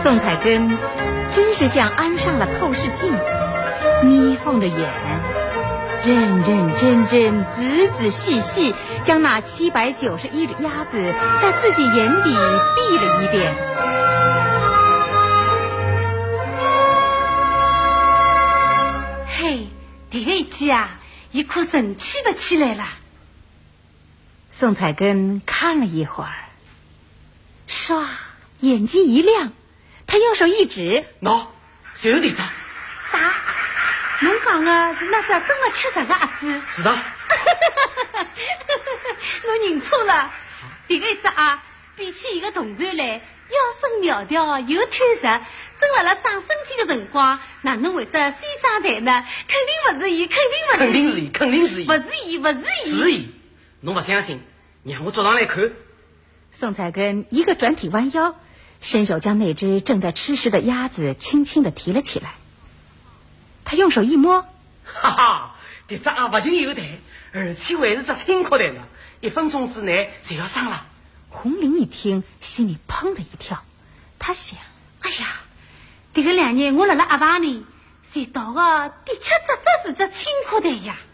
宋彩根真是像安上了透视镜，眯缝着眼，认认真真、仔仔细细将那791只鸭子在自己眼底闭了一遍。 嘿，这个一记啊，一颗神气不起来了。 宋彩根看了一会儿，唰，眼睛一亮，他用手一指：“ 喏，就是这只。” 啥？侬讲的是那只真的吃人的鸭子？ 是的。 侬认错了，这个一只啊，比起一个同伴来，腰身苗条又团实，正辣辣长身体的辰光，哪能会得先上台呢？肯定不是伊，肯定是伊， 肯定是伊， 不是伊，不是伊， 是伊。侬不相信，让我捉上来看。 宋彩根一个转体弯腰，伸手将那只正在吃食的鸭子轻轻地提了起来。他用手一摸， 哈哈，这只鸭不仅有蛋，而且还是只青壳蛋呢，1分钟之内就要上了。 红玲一听，心里砰的一跳，他想： 哎呀，这个2日我辣辣鸭房里才到的第7只是只青壳蛋呀。